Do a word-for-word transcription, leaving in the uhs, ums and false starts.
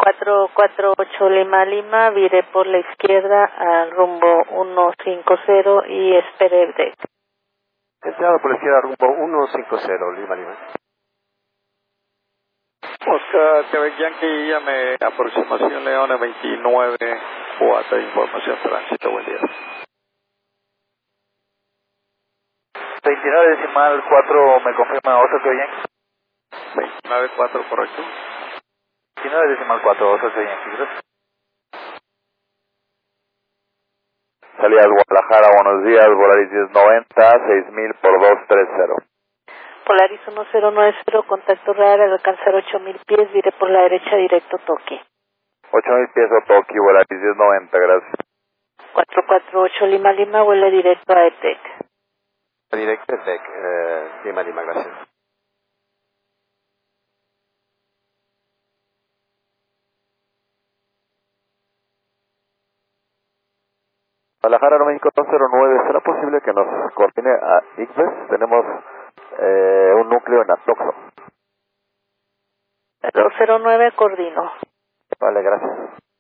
cuatro cuatro ocho Lima Lima, vire por la izquierda al rumbo uno cinco cero y espere el deck. Entrada por la izquierda rumbo uno cinco cero, Lima Lima. Oscar, Quebec Yankee, llame aproximación Leona veintinueve, cuatro, información tránsito, buen día. veintinueve decimal cuatro, me confirma Oscar Quebec Yankee. veintinueve cuatro, correcto. veintinueve decimal cuatro, Oscar Quebec Yankee, gracias. Salida Guadalajara, buenos días, Volaris diez noventa, seis mil por dos treinta. Polaris uno cero nueve cero, contacto real al alcanzar ocho mil pies, vire por la derecha directo Toki. ocho mil pies Otoki, Volaris diez noventa, gracias. cuatro cuatro ocho Lima Lima, vuela directo a E T E C. Directo es deck, eh, Lima Lima, gracias. Guadalajara, México dos cero nueve, ¿será posible que nos coordine a I C B E S? Tenemos eh, un núcleo en Atoxo. dos cero nueve, coordino. Vale, gracias.